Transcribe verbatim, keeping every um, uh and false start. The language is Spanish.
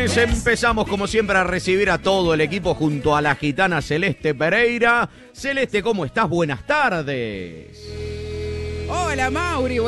lunes empezamos como siempre a recibir a todo el equipo junto a la gitana Celeste Pereira. Celeste, ¿cómo estás? Buenas tardes. Hola, Mauri.